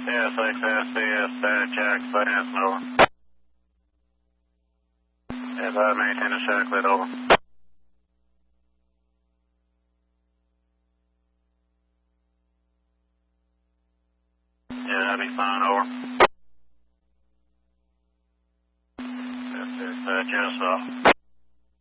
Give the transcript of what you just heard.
SXSCS Jack Fast, over. If I maintain a shacklet, over. Yeah, that'd be fine, over. Just